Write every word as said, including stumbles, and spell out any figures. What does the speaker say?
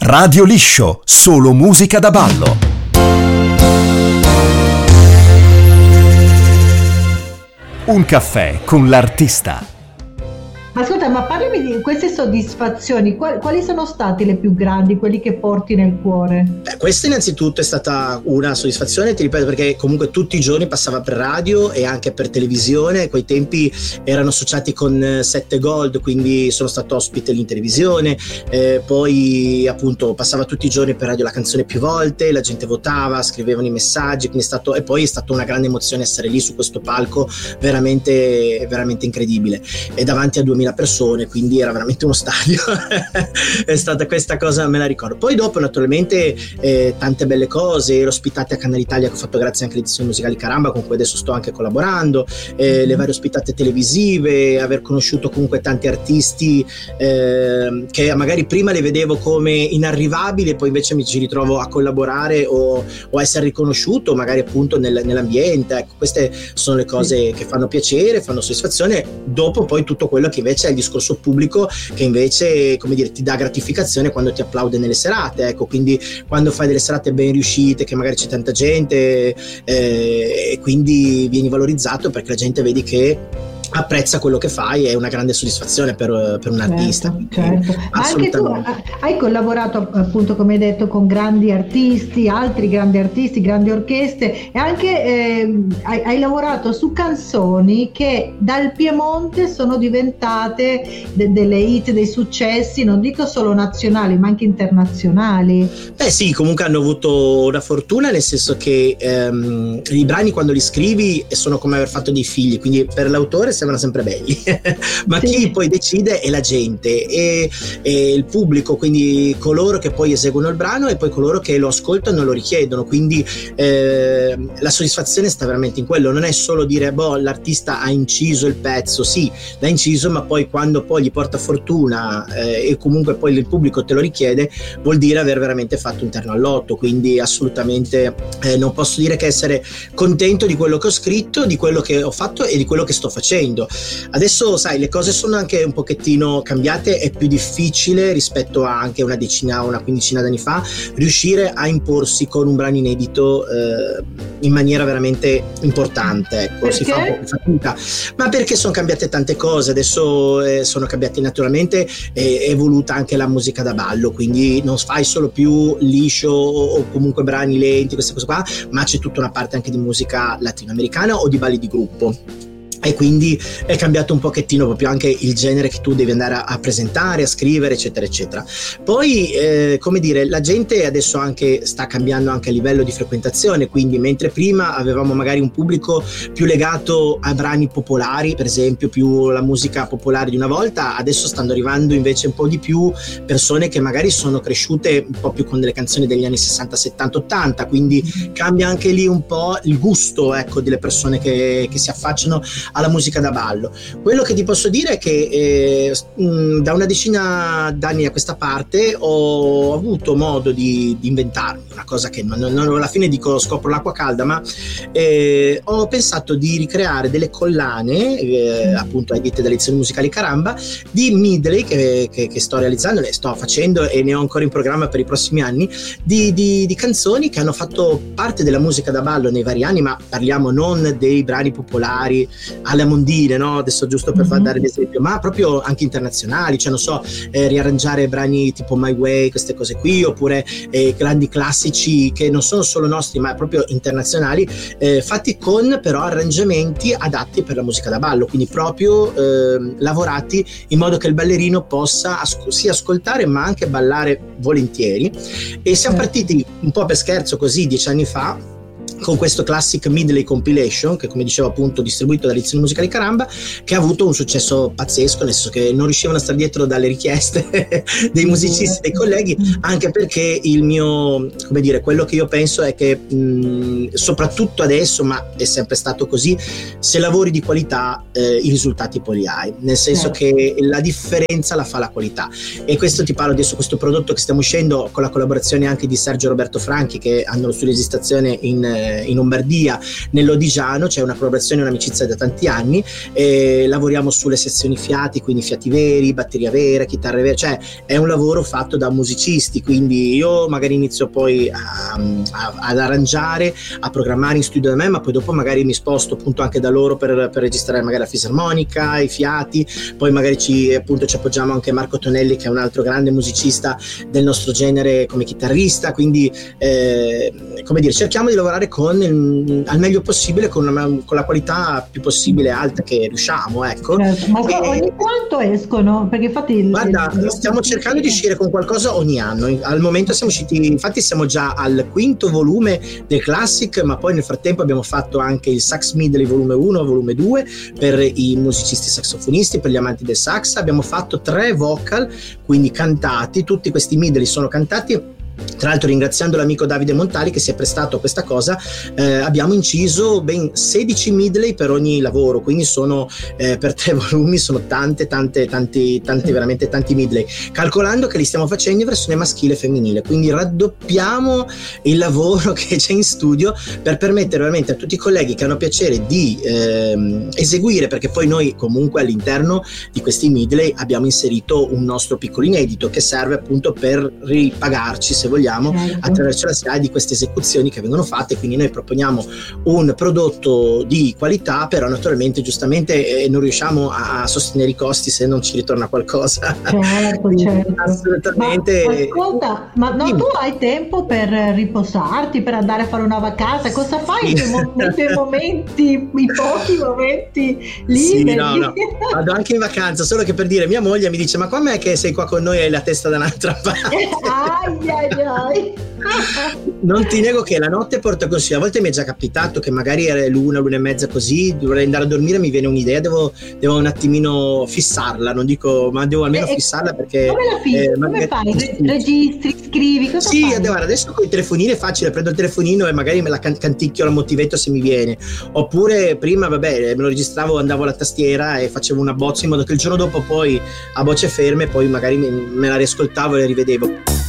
Radio Liscio, solo musica da ballo. Un caffè con l'artista. Ma ascolta, ma parlami di queste soddisfazioni, quali, quali sono state le più grandi, quelli che porti nel cuore? Beh, questa innanzitutto è stata una soddisfazione, ti ripeto, perché comunque tutti i giorni passava per radio e anche per televisione. Quei tempi erano associati con Sette Gold, quindi sono stato ospite lì in televisione, eh, poi appunto passava tutti i giorni per radio la canzone più volte, la gente votava, scrivevano i messaggi, quindi è stato, e poi è stata una grande emozione essere lì su questo palco veramente, veramente incredibile e davanti a duemila persone, quindi era veramente uno stadio. È stata questa cosa, me la ricordo. Poi dopo naturalmente eh, tante belle cose, ero ospitata a Canale Italia, che ho fatto grazie anche alle edizioni musicali Caramba, con cui adesso sto anche collaborando, eh, le varie ospitate televisive, aver conosciuto comunque tanti artisti eh, che magari prima le vedevo come inarrivabili e poi invece mi ci ritrovo a collaborare o, o a essere riconosciuto magari appunto nel, nell'ambiente. Ecco, queste sono le cose che fanno piacere, fanno soddisfazione. Dopo poi tutto quello che invece è il discorso pubblico, che invece, come dire, ti dà gratificazione quando ti applaude nelle serate, ecco, quindi quando fai delle serate ben riuscite, che magari c'è tanta gente eh, e quindi vieni valorizzato perché la gente vedi che apprezza quello che fai, è una grande soddisfazione per, per un certo, artista. Certo. Ma anche tu hai collaborato appunto, come hai detto, con grandi artisti, altri grandi artisti, grandi orchestre, e anche eh, hai, hai lavorato su canzoni che dal Piemonte sono diventate de- delle hit, dei successi, non dico solo nazionali ma anche internazionali. Eh sì, comunque hanno avuto una fortuna, nel senso che ehm, i brani quando li scrivi sono come aver fatto dei figli, quindi per l'autore sembrano sempre belli ma sì, chi poi decide è la gente e, e il pubblico, quindi coloro che poi eseguono il brano e poi coloro che lo ascoltano e lo richiedono, quindi eh, la soddisfazione sta veramente in quello. Non è solo dire boh, l'artista ha inciso il pezzo, sì, l'ha inciso, ma poi quando poi gli porta fortuna eh, e comunque poi il pubblico te lo richiede, vuol dire aver veramente fatto un terno all'otto. Quindi assolutamente eh, non posso dire che essere contento di quello che ho scritto, di quello che ho fatto e di quello che sto facendo. Adesso sai, le cose sono anche un pochettino cambiate, è più difficile rispetto a anche una decina o una quindicina d'anni fa riuscire a imporsi con un brano inedito eh, in maniera veramente importante, ecco. Perché? Si fa un po' più fatica, ma perché sono cambiate tante cose adesso, eh, sono cambiate naturalmente, eh, è evoluta anche la musica da ballo, quindi non fai solo più liscio o comunque brani lenti, queste cose qua, ma c'è tutta una parte anche di musica latinoamericana o di balli di gruppo. E quindi è cambiato un pochettino proprio anche il genere che tu devi andare a, a presentare, a scrivere, eccetera eccetera. Poi eh, come dire, la gente adesso anche sta cambiando anche a livello di frequentazione, quindi mentre prima avevamo magari un pubblico più legato a brani popolari, per esempio più la musica popolare di una volta, adesso stanno arrivando invece un po' di più persone che magari sono cresciute un po' più con delle canzoni degli anni sessanta, settanta, ottanta, quindi cambia anche lì un po' il gusto, ecco, delle persone che, che si affacciano alla musica da ballo. Quello che ti posso dire è che eh, mh, da una decina d'anni a questa parte ho avuto modo di, di inventarmi una cosa che non, non alla fine dico scopro l'acqua calda, ma eh, ho pensato di ricreare delle collane eh, appunto edite dalle edizioni musicali Caramba di medley che, che, che sto realizzando, le sto facendo e ne ho ancora in programma per i prossimi anni, di, di, di canzoni che hanno fatto parte della musica da ballo nei vari anni, ma parliamo non dei brani popolari alle mondine, no? Adesso giusto per mm-hmm. far dare l'esempio, ma proprio anche internazionali, cioè non so, eh, riarrangiare brani tipo My Way, queste cose qui, oppure eh, grandi classici che non sono solo nostri ma proprio internazionali, eh, fatti con però arrangiamenti adatti per la musica da ballo, quindi proprio eh, lavorati in modo che il ballerino possa as- sì ascoltare ma anche ballare volentieri. E siamo partiti un po' per scherzo così dieci anni fa con questo Classic Medley Compilation che, come dicevo appunto, distribuito dalle edizioni musicali Caramba, che ha avuto un successo pazzesco, nel senso che non riuscivano a stare dietro dalle richieste dei musicisti, dei colleghi, anche perché il mio, come dire, quello che io penso è che mh, soprattutto adesso, ma è sempre stato così, se lavori di qualità eh, i risultati poi li hai, nel senso che la differenza la fa la qualità. E questo ti parlo adesso, questo prodotto che stiamo uscendo con la collaborazione anche di Sergio Roberto Franchi, che hanno lo studio di stazione in in Lombardia, nell'Odigiano, c'è una collaborazione, un'amicizia da tanti anni, e lavoriamo sulle sezioni fiati, quindi fiati veri, batteria vera, chitarre vere, cioè è un lavoro fatto da musicisti, quindi io magari inizio poi a, a, ad arrangiare, a programmare in studio da me, ma poi dopo magari mi sposto appunto anche da loro per, per registrare magari la fisarmonica, i fiati, poi magari ci, appunto, ci appoggiamo anche Marco Tonelli, che è un altro grande musicista del nostro genere come chitarrista, quindi eh, come dire, cerchiamo di lavorare con il, al meglio possibile, con, una, con la qualità più possibile alta che riusciamo, ecco. Certo, ma e, ogni quanto escono? Perché infatti il, guarda, il, stiamo cercando di uscire con qualcosa ogni anno. Al momento siamo usciti, infatti siamo già al quinto volume del Classic, ma poi nel frattempo abbiamo fatto anche il Sax Medley volume uno, volume due per i musicisti saxofonisti, per gli amanti del sax. Abbiamo fatto tre vocal, quindi cantati, tutti questi medley sono cantati. Tra l'altro, ringraziando l'amico Davide Montali che si è prestato a questa cosa, eh, abbiamo inciso ben sedici medley per ogni lavoro, quindi sono eh, per tre volumi, sono tante tante tanti tanti veramente tanti medley, calcolando che li stiamo facendo in versione maschile e femminile, quindi raddoppiamo il lavoro che c'è in studio per permettere veramente a tutti i colleghi che hanno piacere di ehm, eseguire, perché poi noi comunque all'interno di questi medley abbiamo inserito un nostro piccolo inedito che serve appunto per ripagarci, se vogliamo, certo, attraverso la S I A E di queste esecuzioni che vengono fatte. Quindi noi proponiamo un prodotto di qualità, però naturalmente giustamente eh, non riusciamo a sostenere i costi se non ci ritorna qualcosa. Certo, certo. Assolutamente. Ma, ascolta, ma no, tu hai tempo per riposarti, per andare a fare una vacanza? Cosa fai sì. nei tuoi momenti, i pochi momenti liberi? Sì, no, no. Vado anche in vacanza, solo che per dire, mia moglie mi dice: ma com'è che sei qua con noi e hai la testa da un'altra parte? ai, ai, ai. Non ti nego che la notte porta così, a volte mi è già capitato che magari era l'una, l'una e mezza così, dovrei andare a dormire, mi viene un'idea, devo, devo un attimino fissarla, non dico, ma devo almeno eh, fissarla, perché come la fissi? Eh, come fai? Re- registri, scrivi, cosa sì, fai? Guarda, adesso con i telefonini è facile, prendo il telefonino e magari me la can- canticchio la motivetto se mi viene, oppure prima vabbè me lo registravo, andavo alla tastiera e facevo una bozza in modo che il giorno dopo poi a bocce ferme poi magari me, me la riascoltavo e la rivedevo.